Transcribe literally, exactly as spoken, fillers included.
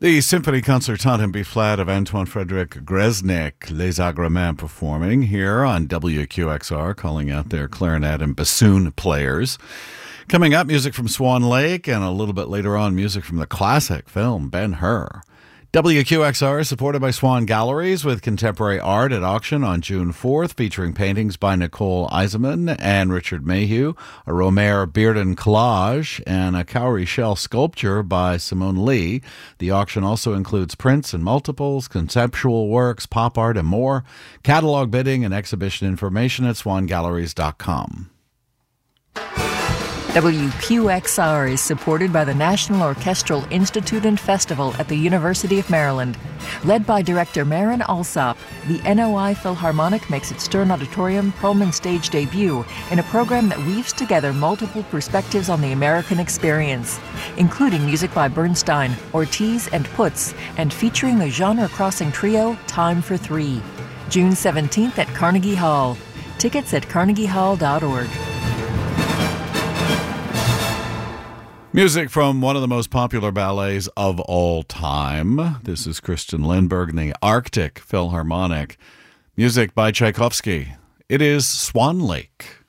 The Symphony Concertante in B-flat of Antoine Frédéric Greznik, Les Agréments, performing here on W Q X R, calling out their clarinet and bassoon players. Coming up, music from Swan Lake, and a little bit later on, music from the classic film Ben-Hur. W Q X R is supported by Swan Galleries with contemporary art at auction on June fourth, featuring paintings by Nicole Eisenman and Richard Mayhew, a Romer Bearden collage, and a cowrie shell sculpture by Simone Lee. The auction also includes prints and multiples, conceptual works, pop art, and more. Catalog bidding and exhibition information at swan galleries dot com. W Q X R is supported by the National Orchestral Institute and Festival at the University of Maryland. Led by director Marin Alsop, the N O I Philharmonic makes its Stern Auditorium Pullman stage debut in a program that weaves together multiple perspectives on the American experience, including music by Bernstein, Ortiz, and Putz, and featuring the genre-crossing trio Time for Three. June seventeenth at Carnegie Hall. Tickets at carnegie hall dot org. Music from one of the most popular ballets of all time. This is Christian Lindberg and the Arctic Philharmonic. Music by Tchaikovsky. It is Swan Lake.